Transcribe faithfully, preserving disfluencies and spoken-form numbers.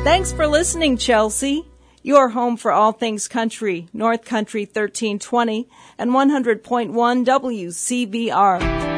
Thanks for listening, Chelsea. Your home for all things country, North Country thirteen twenty and one hundred point one W C B R.